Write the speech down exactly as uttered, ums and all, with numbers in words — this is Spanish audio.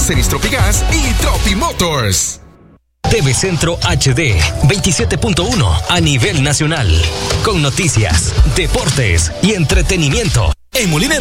Cenis Tropigas y Tropi Motors. T V Centro H D veintisiete punto uno a nivel nacional, con noticias, deportes y entretenimiento. En Molina